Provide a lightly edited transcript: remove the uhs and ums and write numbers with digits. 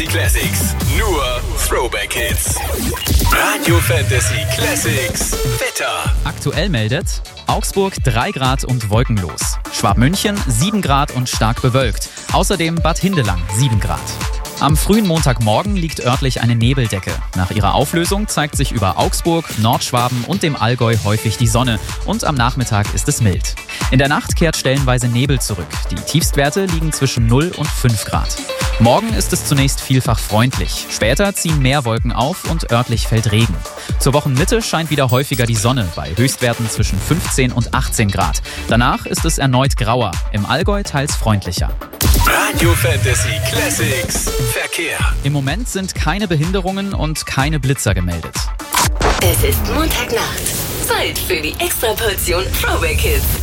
Fantasy Classics. Nur Throwback Hits. Radio Fantasy Classics. Wetter. Aktuell meldet Augsburg 3 Grad und wolkenlos. Schwabmünchen 7 Grad und stark bewölkt. Außerdem Bad Hindelang 7 Grad. Am frühen Montagmorgen liegt örtlich eine Nebeldecke. Nach ihrer Auflösung zeigt sich über Augsburg, Nordschwaben und dem Allgäu häufig die Sonne und am Nachmittag ist es mild. In der Nacht kehrt stellenweise Nebel zurück. Die Tiefstwerte liegen zwischen 0 und 5 Grad. Morgen ist es zunächst vielfach freundlich. Später ziehen mehr Wolken auf und örtlich fällt Regen. Zur Wochenmitte scheint wieder häufiger die Sonne bei Höchstwerten zwischen 15 und 18 Grad. Danach ist es erneut grauer, im Allgäu teils freundlicher. Radio Fantasy Classics. Verkehr. Im Moment sind keine Behinderungen und keine Blitzer gemeldet. Es ist Montagnacht. Zeit für die Extraportion Throwback Hits.